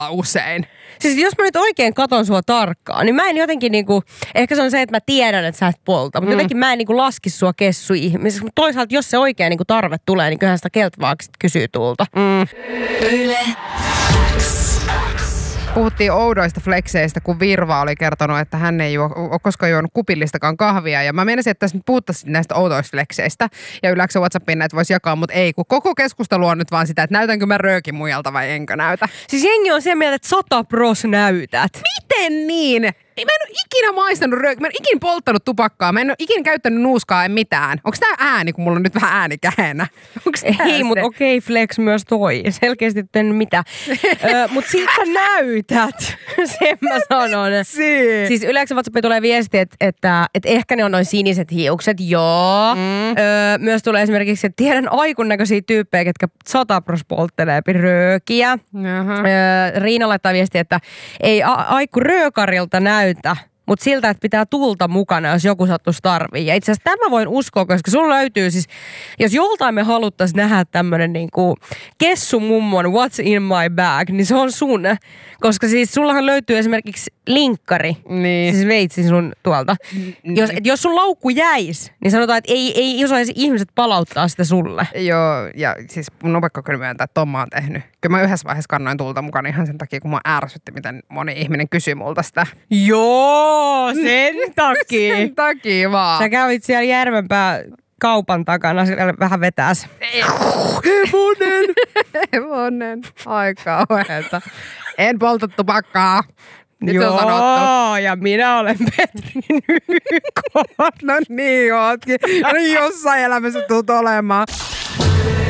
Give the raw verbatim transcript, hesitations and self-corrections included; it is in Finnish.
usein. Siis jos mä nyt oikein katon sua tarkkaan, niin mä en jotenkin niinku, ehkä se on se, että mä tiedän, että sä et polta, mutta mm. jotenkin mä en niinku laski sua kessu-ihmisessä. Mutta toisaalta, jos se oikein niinku tarve tulee, niin kyllähän sitä keltvaaksi kysyy tulta. Mm. Yle. Puhuttiin oudoista flekseistä, kun Virva oli kertonut, että hän ei ole koskaan juonut kupillistakaan kahvia. Ja mä menisin, että tässä nyt puhuttaisiin näistä oudoista flekseistä. Ja yleensä WhatsAppiin näitä voisi jakaa, mutta ei. Kun koko keskustelu on nyt vaan sitä, että näytänkö mä röökin mujalta vai enkö näytä. Siis jengi on sen mieltä, että sata pros näytät. Miten niin? Mä en ole ikinä maistanut röökiä. Mä en ikinä polttanut tupakkaa. Mä en ole ikinä käyttänyt nuuskaa, en mitään. Onko tää ääni, kun mulla on nyt vähän ääni kähenä? Ei, mutta okei, okay, flex myös toi. Selkeästi en mitä. Ö, mut siltä sä näytät. Sen mä sanon. Si- siis yleensä WhatsAppiin tulee viesti, että, että, että ehkä ne on noin siniset hiukset. Joo. Mm. Ö, myös tulee esimerkiksi, että tiedän aikun näköisiä tyyppejä, ketkä sata pros polttelee röökiä. Ö, Riina laittaa viestiä, että ei a- aikku röökarilta näytä. Mutta siltä, että pitää tulta mukana, jos joku sattuisi tarvii. Ja itse asiassa tämä voin uskoa, koska sulla löytyy siis, jos joltain me haluttaisiin nähdä tämmönen niinku kessumummon what's in my bag, niin se on sun. Koska siis sullahan löytyy esimerkiksi linkkari, niin. siis veitsin sun tuolta. Mm. Jos, jos sun laukku jäisi, niin sanotaan, että ei, ei osaisi ihmiset palauttaa sitä sulle. Joo, ja siis mun on pakko kyllä myöntää, että Tomma on tehnyt. Kyllä mä yhdessä vaiheessa kannoin tulta mukana ihan sen takia, kun mua ärsytti, miten moni ihminen kysyi multa sitä. Joo, sen takia. Sen takia vaan. Sä kävit siellä Järvenpää kaupan takana, siellä vähän vetäs. Hevonen! Hevonen. Ai kauheeta. En polta tupakkaa. Nyt Joo, on sanottu. ja minä olen Petri Nykko. No niin, ootkin. No niin, jossain elämässä tulet olemaan.